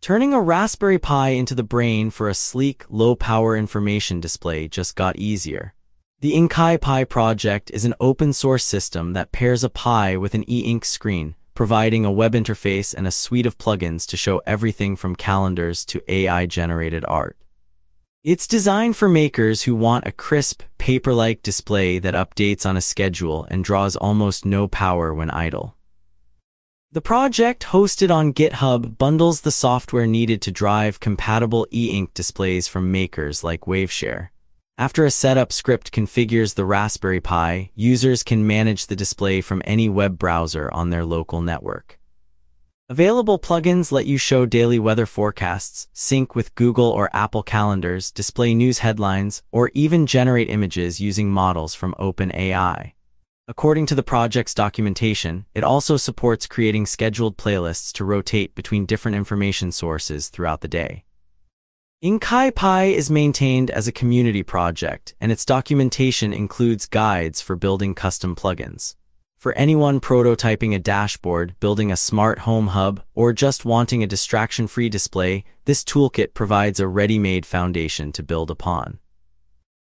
Turning a Raspberry Pi into the brain for a sleek, low-power information display just got easier. The Inkai Pi project is an open-source system that pairs a Pi with an e-ink screen, providing a web interface and a suite of plugins to show everything from calendars to AI-generated art. It's designed for makers who want a crisp, paper-like display that updates on a schedule and draws almost no power when idle. The project, hosted on GitHub, bundles the software needed to drive compatible e-ink displays from makers like Waveshare. After a setup script configures the Raspberry Pi, users can manage the display from any web browser on their local network. Available plugins let you show daily weather forecasts, sync with Google or Apple calendars, display news headlines, or even generate images using models from OpenAI. According to the project's documentation, it also supports creating scheduled playlists to rotate between different information sources throughout the day. Inkai Pi is maintained as a community project, and its documentation includes guides for building custom plugins. For anyone prototyping a dashboard, building a smart home hub, or just wanting a distraction-free display, this toolkit provides a ready-made foundation to build upon.